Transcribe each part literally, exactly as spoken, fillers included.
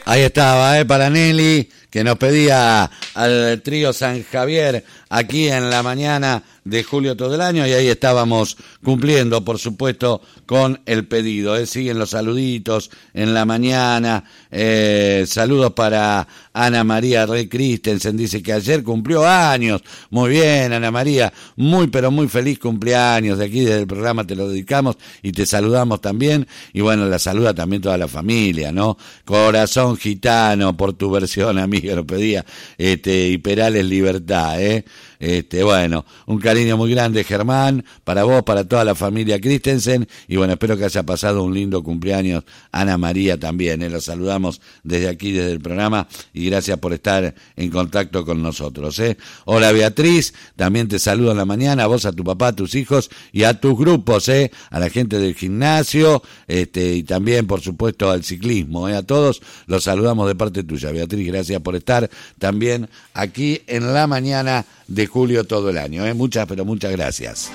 Ahí estaba, ¿eh? Para Nelly, que nos pedía al trío San Javier aquí en la mañana de julio todo el año, y ahí estábamos cumpliendo, por supuesto, con el pedido. ¿eh? Siguen los saluditos en la mañana. Eh, saludos para Ana María Rey Christensen, dice que ayer cumplió años. Muy bien, Ana María, muy pero muy feliz cumpleaños. De aquí desde el programa te lo dedicamos y te saludamos también. Y bueno, la saluda también toda la familia, ¿no? Corazón gitano, por tu versión, amiga, lo pedía. Este, y Perales Libertad, ¿eh? Este, bueno, un cariño muy grande, Germán, para vos, para toda la familia Christensen, y bueno, espero que haya pasado un lindo cumpleaños Ana María también, ¿eh? Los saludamos desde aquí, desde el programa, y gracias por estar en contacto con nosotros, ¿eh? Hola Beatriz, también te saludo en la mañana, a vos, a tu papá, a tus hijos y a tus grupos, ¿eh? A la gente del gimnasio, este, y también, por supuesto, al ciclismo, ¿eh? A todos los saludamos de parte tuya, Beatriz, gracias por estar también aquí en la mañana de julio todo el año, ¿eh? Muchas, pero muchas gracias.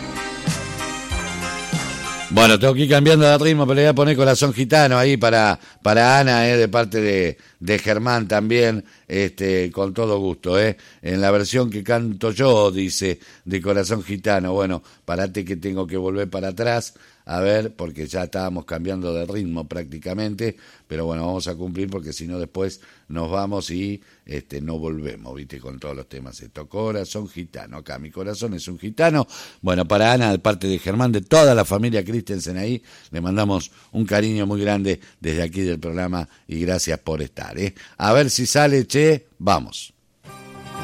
Bueno, tengo que ir cambiando de ritmo, pero le voy a poner Corazón Gitano ahí para, para Ana, ¿eh? De parte de, de Germán también, este, con todo gusto, ¿eh? En la versión que canto yo, dice, de Corazón Gitano. Bueno, parate que tengo que volver para atrás, a ver, porque ya estábamos cambiando de ritmo prácticamente, pero bueno, vamos a cumplir porque si no después nos vamos y este no volvemos, viste, con todos los temas. Esto, Corazón Gitano, acá mi corazón es un gitano. Bueno, para Ana, de parte de Germán, de toda la familia Christensen ahí, le mandamos un cariño muy grande desde aquí del programa y gracias por estar, ¿eh? A ver si sale, che, vamos.